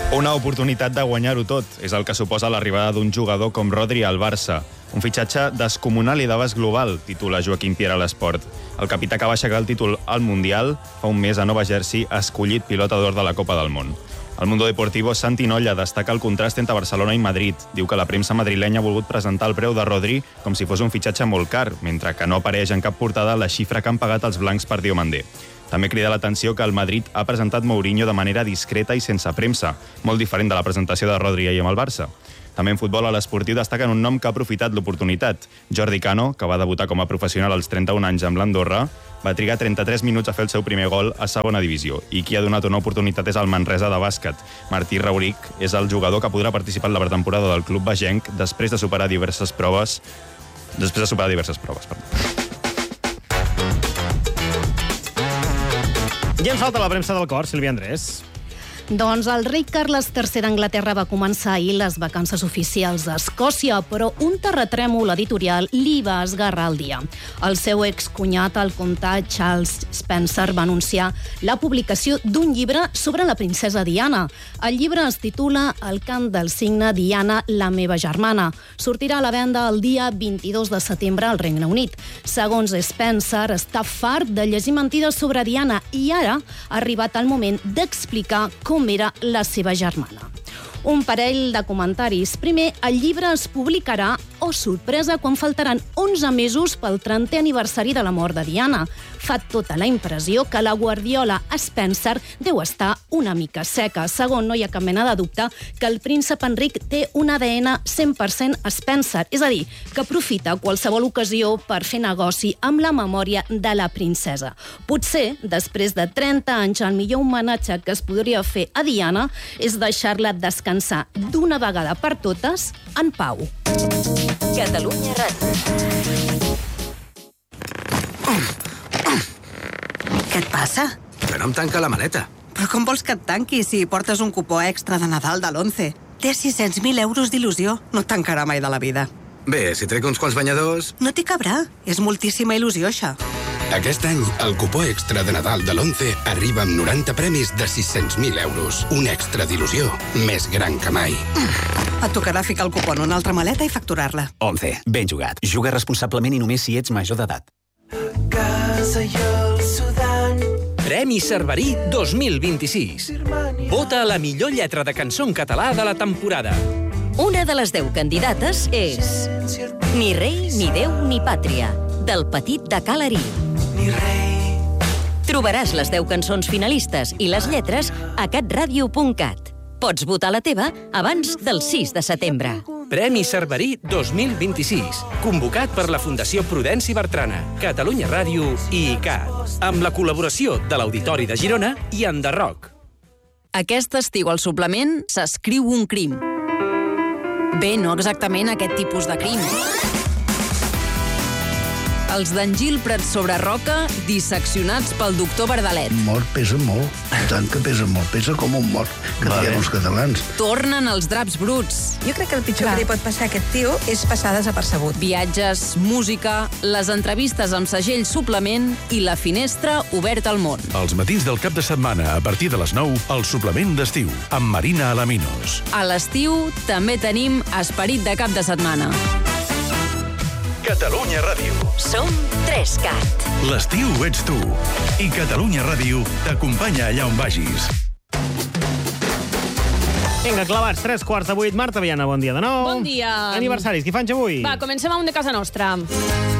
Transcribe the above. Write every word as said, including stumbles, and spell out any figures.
Una oportunitat de guanyar-ho tot és el que suposa l'arribada d'un jugador com Rodri al Barça. Un fitxatge descomunal i d'abast global, titula Joaquim Pierre a l'Esport. El capità que va aixecar el títol al Mundial fa un mes a Nova Jersey ha escollit pilota d'or de la Copa del Món. El Mundo Deportivo Santi Nolla destaca el contrast entre Barcelona i Madrid. Diu que la premsa madrilenya ha volgut presentar el preu de Rodri com si fos un fitxatge molt car, mentre que no apareix en cap portada la xifra que han pagat els blancs per Diomandé. També crida l'atenció que el Madrid ha presentat Mourinho de manera discreta i sense premsa, molt diferent de la presentació de Rodri ahir amb el Barça. També en futbol a l'Esportiu destaquen un nom que ha aprofitat l'oportunitat. Jordi Cano, que va debutar com a professional als trenta-un anys amb l'Andorra, va trigar trenta-tres minuts a fer el seu primer gol a segona divisió, i qui ha donat una oportunitat és el Manresa de bàsquet. Martí Rauric és el jugador que podrà participar en la pretemporada del club bagenc després de superar diverses proves... Després de superar diverses proves, perdó. I ens falta la premsa del cor, Sílvia Andrés. Doncs el rei Carles tercer d'Anglaterra va començar ahir les vacances oficials a Escòcia, però un terratrèmol editorial li va esgarrar el dia. El seu excunyat, el comtat Charles Spencer, va anunciar la publicació d'un llibre sobre la princesa Diana. El llibre es titula El cant del cigne, Diana, la meva germana. Sortirà a la venda el dia vint-i-dos de setembre al Regne Unit. Segons Spencer, està fart de llegir mentides sobre Diana i ara ha arribat el moment d'explicar com com era la seva germana. Un parell de comentaris. Primer, el llibre es publicarà, oh sorpresa, quan faltaran onze mesos pel trentè aniversari de la mort de Diana. Fa tota la impressió que la guardiola Spencer deu estar una mica seca. Segon, no hi ha cap mena de dubte que el príncep Enric té un A D N cent per cent Spencer, és a dir, que aprofita qualsevol ocasió per fer negoci amb la memòria de la princesa. Potser, després de trenta anys, el millor homenatge que es podria fer a Diana és deixar-la descansar d'una vegada per totes en pau. Catalunya Ràdio. Què et passa? Que no em tanca la maleta. Però com vols que et tanqui si portes un cupó extra de Nadal de l'Once? Té sis-cents mil euros d'il·lusió. No et tancarà mai de la vida. Bé, si trec uns quants banyadors... No t'hi cabrà. És moltíssima il·lusió, això. Aquest any, el cupó extra de Nadal de l'Once arriba amb noranta premis de sis-cents mil euros. Un extra d'il·lusió més gran que mai. Et tocarà ficar el cupó en una altra maleta i facturar-la. Once. Ben jugat. Juga responsablement i només si ets major d'edat. Casa i el Sudan. Premi Cerverí dos mil vint-i-sis. Vota a la millor lletra de cançó en català de la temporada. Una de les deu candidates és Ni rei, ni déu, ni pàtria, del Petit de Calerí. Ni rei. Trobaràs les deu cançons finalistes i les lletres a catradio punt cat. Pots votar la teva abans del sis de setembre. Premi Cerverí dos mil vint-i-sis, convocat per la Fundació Prudenci Bertrana, Catalunya Ràdio i I C A T, amb la col·laboració de l'Auditori de Girona i Enderroc. Aquest estiu al suplement s'escriu un crim. Bé, no exactament aquest tipus de crim. Els d'Engil Prats sobre Roca, disseccionats pel doctor Verdalet. Mort pesa molt, tant que pesa molt, pesa com un mort, que vale. Diem els catalans. Tornen els draps bruts. Jo crec que el pitjor Clar. que li pot passar a aquest tio és passar desapercebut. Viatges, música, les entrevistes amb segell suplement i la finestra oberta al món. Els matins del cap de setmana, a partir de les nou, el suplement d'estiu, amb Marina Alaminos. A l'estiu també tenim esperit de cap de setmana. Catalunya Ràdio. Som tres cat. L'estiu ets tu. I Catalunya Ràdio t'acompanya allà on vagis. Vinga, clavats, tres quarts de vuit. Marta Viana, bon dia de nou. Bon dia. Aniversaris, qui fan avui? Va, comencem amb un de casa nostra.